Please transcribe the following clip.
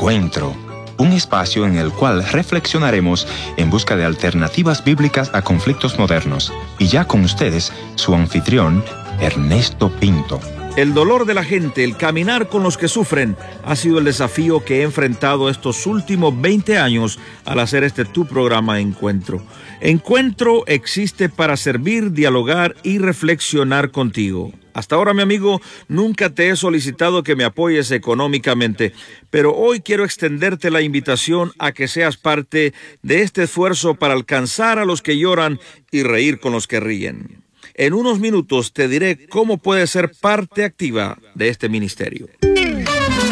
Encuentro, un espacio en el cual reflexionaremos en busca de alternativas bíblicas a conflictos modernos. Y ya con ustedes, su anfitrión, Ernesto Pinto. El dolor de la gente, el caminar con los que sufren, ha sido el desafío que he enfrentado estos últimos 20 años al hacer tu programa Encuentro. Encuentro existe para servir, dialogar y reflexionar contigo. Hasta ahora, mi amigo, nunca te he solicitado que me apoyes económicamente, pero hoy quiero extenderte la invitación a que seas parte de este esfuerzo para alcanzar a los que lloran y reír con los que ríen. En unos minutos te diré cómo puedes ser parte activa de este ministerio.